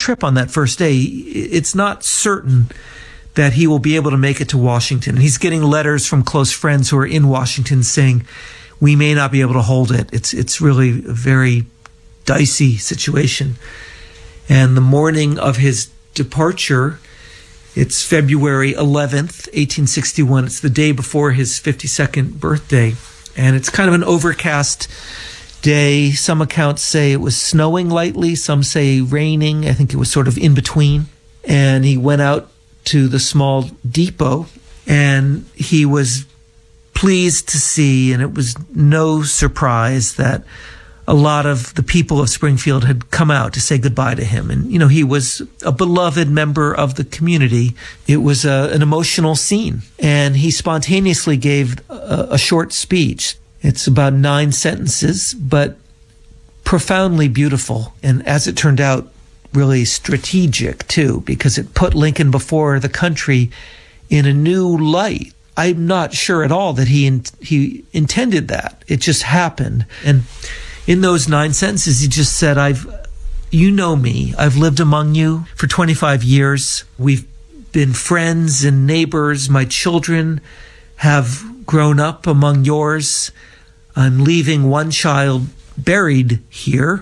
trip on that first day, it's not certain that he will be able to make it to Washington. And he's getting letters from close friends who are in Washington saying, we may not be able to hold it. It's really a very dicey situation. And the morning of his departure, it's February 11th, 1861. It's the day before his 52nd birthday. And it's kind of an overcast day. Some accounts say it was snowing lightly. Some say raining. I think it was sort of in between. And he went out to the small depot, and he was pleased to see, and it was no surprise that a lot of the people of Springfield had come out to say goodbye to him. And, you know, he was a beloved member of the community. It was an emotional scene. And he spontaneously gave a short speech. It's about 9 sentences, but profoundly beautiful. And as it turned out, really strategic, too, because it put Lincoln before the country in a new light. I'm not sure at all that he intended that. It just happened. And in those 9 sentences, he just said, you know me. I've lived among you for 25 years. We've been friends and neighbors. My children have grown up among yours. I'm leaving one child buried here.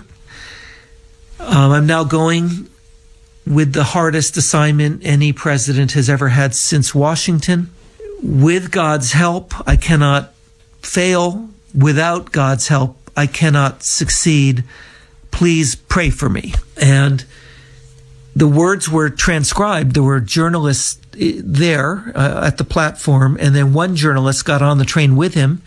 I'm now going with the hardest assignment any president has ever had since Washington. With God's help, I cannot fail. Without God's help, I cannot succeed. Please pray for me. And the words were transcribed. There were journalists there at the platform, and then one journalist got on the train with him.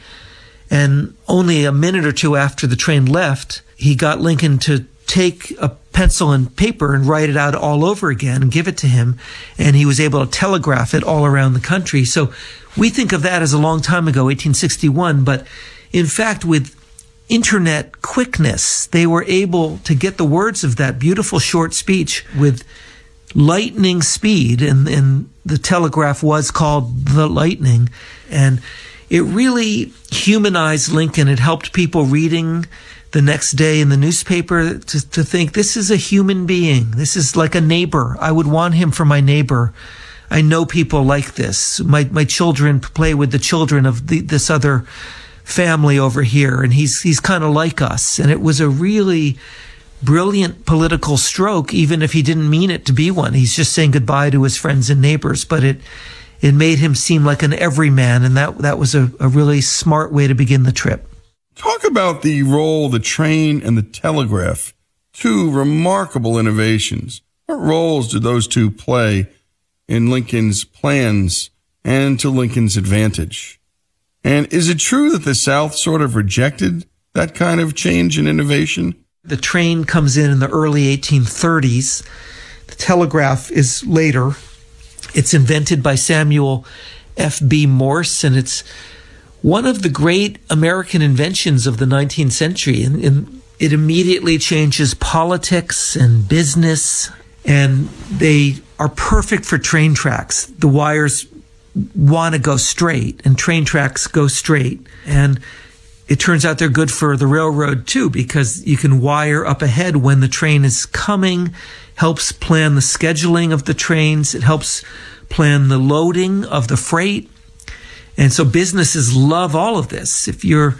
And only a minute or two after the train left, he got Lincoln to take a pencil and paper and write it out all over again and give it to him. And he was able to telegraph it all around the country. So we think of that as a long time ago, 1861. But in fact, with internet quickness, they were able to get the words of that beautiful short speech with lightning speed. And the telegraph was called the Lightning. And it really humanized Lincoln. It helped people reading the next day in the newspaper to think, this is a human being. This is like a neighbor. I would want him for my neighbor. I know people like this. My children play with the children of this other family over here, and he's kind of like us. And it was a really brilliant political stroke, even if he didn't mean it to be one. He's just saying goodbye to his friends and neighbors, but it made him seem like an everyman, and that was a really smart way to begin the trip. Talk about the role the train and the telegraph, 2 remarkable innovations. What roles did those 2 play in Lincoln's plans and to Lincoln's advantage? And is it true that the South sort of rejected that kind of change and innovation? The train comes in the early 1830s. The telegraph is later. It's invented by Samuel F.B. Morse, and it's one of the great American inventions of the 19th century. And it immediately changes politics and business, and they are perfect for train tracks. The wires want to go straight, and train tracks go straight. And it turns out they're good for the railroad too, because you can wire up ahead when the train is coming, helps plan the scheduling of the trains. It helps plan the loading of the freight. And so businesses love all of this. If you're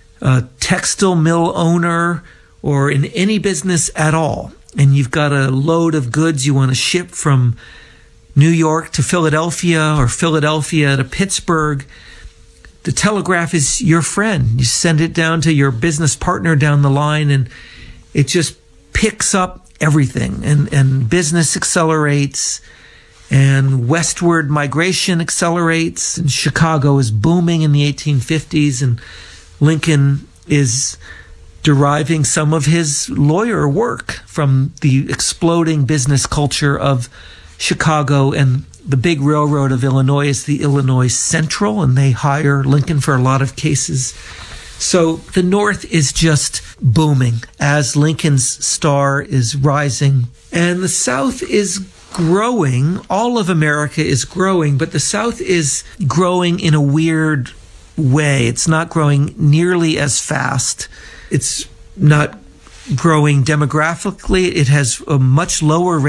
a textile mill owner or in any business at all, and you've got a load of goods you want to ship from New York to Philadelphia or Philadelphia to Pittsburgh, the telegraph is your friend. You send it down to your business partner down the line, and it just picks up everything. And business accelerates, and westward migration accelerates, and Chicago is booming in the 1850s, and Lincoln is deriving some of his lawyer work from the exploding business culture of Chicago. And the big railroad of Illinois is the Illinois Central, and they hire Lincoln for a lot of cases. So the North is just booming as Lincoln's star is rising. And the South is growing. All of America is growing, but the South is growing in a weird way. It's not growing nearly as fast. It's not growing demographically. It has a much lower rate